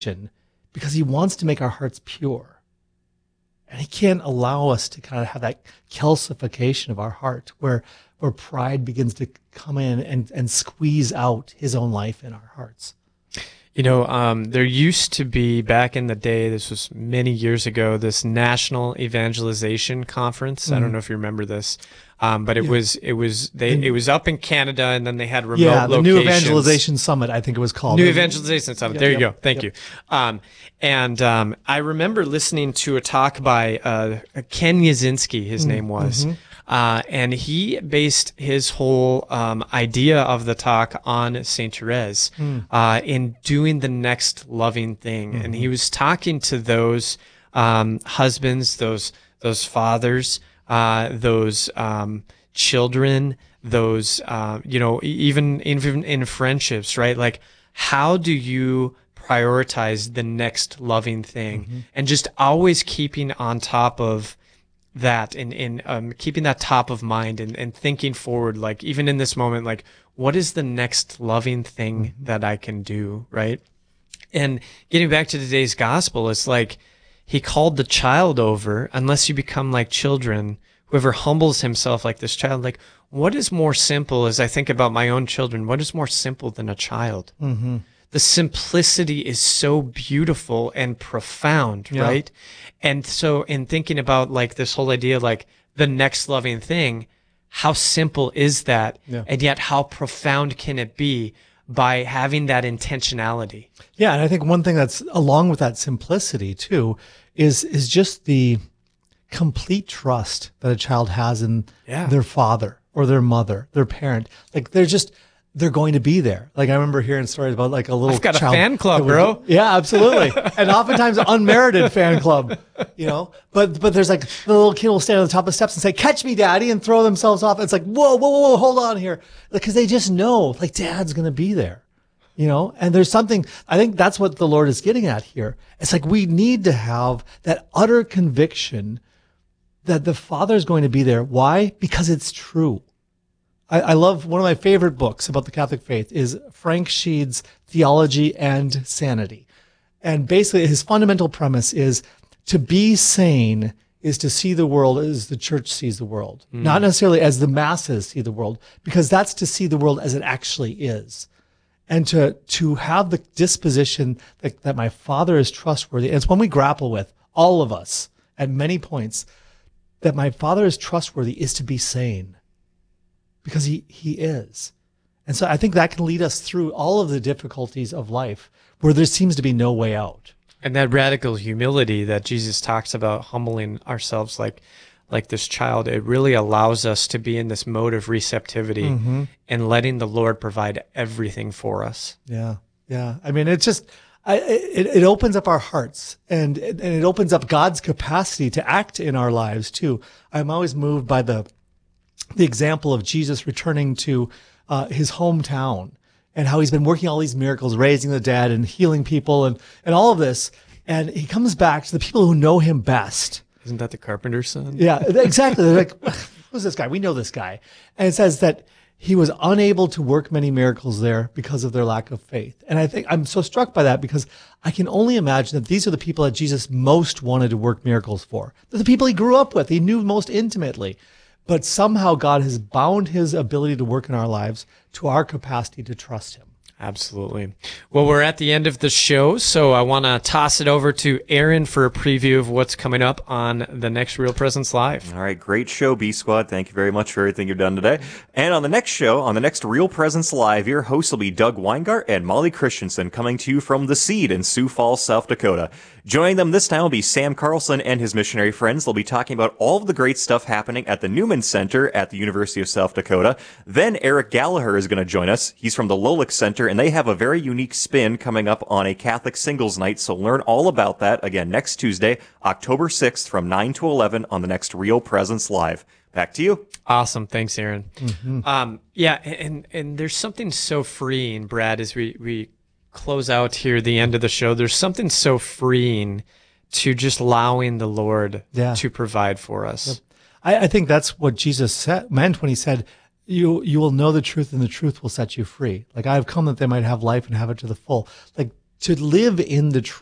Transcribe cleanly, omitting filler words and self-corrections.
because he wants to make our hearts pure. And he can't allow us to kind of have that calcification of our heart where pride begins to come in and squeeze out his own life in our hearts. There used to be, back in the day, this was many years ago, this National Evangelization Conference. I don't know if you remember this, but it was up in Canada, and then they had remote locations. The New Evangelization Summit, I think it was called. New Evangelization Summit. There you go. Thank you. I remember listening to a talk by Ken Yazinski, his name was. And he based his whole idea of the talk on Saint Therese in doing the next loving thing. And he was talking to those husbands, those fathers, those children, those even in friendships, right? Like, how do you prioritize the next loving thing, and just always keeping on top of that, and keeping that top of mind, and thinking forward, like, even in this moment, like, what is the next loving thing that I can do, right? And getting back to today's gospel, it's like he called the child over. Unless you become like children, whoever humbles himself like this child, like, what is more simple, as I think about my own children, what is more simple than a child? The simplicity is so beautiful and profound, right? And so in thinking about like this whole idea, like the next loving thing, how simple is that? And yet how profound can it be by having that intentionality? Yeah. And I think one thing that's along with that simplicity too is just the complete trust that a child has in their father or their mother, their parent. Like they're going to be there. Like, I remember hearing stories about like a little I've got child a fan club, bro. Yeah, absolutely. And oftentimes unmerited fan club, but there's like the little kid will stand on the top of the steps and say, "Catch me, daddy," and throw themselves off. It's like, whoa, hold on here. Because they just know like dad's going to be there, and there's something, I think that's what the Lord is getting at here. It's like, we need to have that utter conviction that the Father is going to be there. Why? Because it's true. I love, one of my favorite books about the Catholic faith is Frank Sheed's Theology and Sanity. And basically his fundamental premise is to be sane is to see the world as the church sees the world, not necessarily as the masses see the world, because that's to see the world as it actually is. And to have the disposition that my Father is trustworthy. And it's one we grapple with, all of us, at many points, that my Father is trustworthy is to be sane. Because he is. And so I think that can lead us through all of the difficulties of life where there seems to be no way out. And that radical humility that Jesus talks about, humbling ourselves like this child, it really allows us to be in this mode of receptivity and letting the Lord provide everything for us. Yeah. I mean, it's just, it opens up our hearts and it opens up God's capacity to act in our lives too. I'm always moved by the example of Jesus returning to his hometown and how he's been working all these miracles, raising the dead and healing people and all of this. And he comes back to the people who know him best. Isn't that the carpenter's son? Yeah, exactly. They're like, who's this guy? We know this guy. And it says that he was unable to work many miracles there because of their lack of faith. And I think I'm so struck by that because I can only imagine that these are the people that Jesus most wanted to work miracles for. They're the people he grew up with, he knew most intimately. But somehow God has bound his ability to work in our lives to our capacity to trust him. Absolutely. Well, we're at the end of the show, so I want to toss it over to Aaron for a preview of what's coming up on the next Real Presence Live. All right, great show, B-Squad. Thank you very much for everything you've done today. And on the next show, on the next Real Presence Live, your hosts will be Doug Weingart and Molly Christensen, coming to you from The Seed in Sioux Falls, South Dakota. Joining them this time will be Sam Carlson and his missionary friends. They'll be talking about all of the great stuff happening at the Newman Center at the University of South Dakota. Then Eric Gallagher is going to join us. He's from the Lolich Center, and they have a very unique spin coming up on a Catholic Singles Night. So learn all about that, again, next Tuesday, October 6th from 9 to 11 on the next Real Presence Live. Back to you. Awesome. Thanks, Aaron. And there's something so freeing, Brad, as we close out here the end of the show. There's something so freeing to just allowing the Lord to provide for us. Yep. I think that's what Jesus meant when he said, you will know the truth and the truth will set you free. Like, I have come that they might have life and have it to the full. Like, to live in the